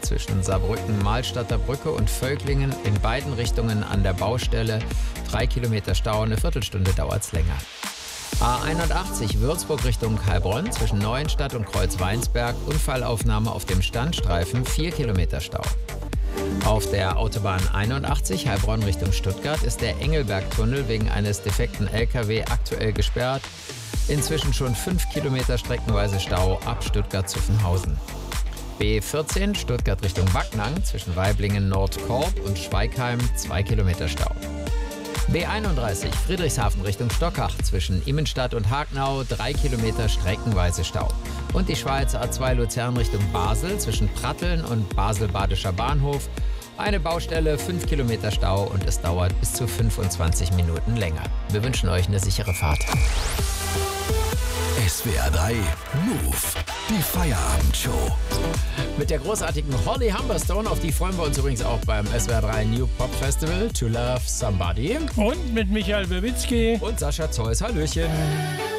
zwischen Saarbrücken-Mahlstadter Brücke und Völklingen in beiden Richtungen an der Baustelle. 3 Kilometer Stau, eine Viertelstunde dauert es länger. A81 Würzburg Richtung Heilbronn zwischen Neuenstadt und Kreuzweinsberg. Unfallaufnahme auf dem Standstreifen, 4 Kilometer Stau. Auf der Autobahn 81 Heilbronn Richtung Stuttgart ist der Engelbergtunnel wegen eines defekten LKW aktuell gesperrt. Inzwischen schon 5 Kilometer streckenweise Stau ab Stuttgart-Zuffenhausen. B14 Stuttgart Richtung Backnang zwischen Waiblingen-Nordkorb und Schweigheim 2 Kilometer Stau. B31 Friedrichshafen Richtung Stockach zwischen Immenstadt und Hagnau 3 Kilometer streckenweise Stau. Und die Schweizer A2 Luzern Richtung Basel zwischen Pratteln und Basel-Badischer Bahnhof. Eine Baustelle, 5 Kilometer Stau und es dauert bis zu 25 Minuten länger. Wir wünschen euch eine sichere Fahrt. SWR 3 Move, die Feierabendshow. Mit der großartigen Holly Humberstone, auf die freuen wir uns übrigens auch beim SWR 3 New Pop Festival, To Love Somebody. Und mit Michael Wibitzki Und Sascha Zeus, hallöchen.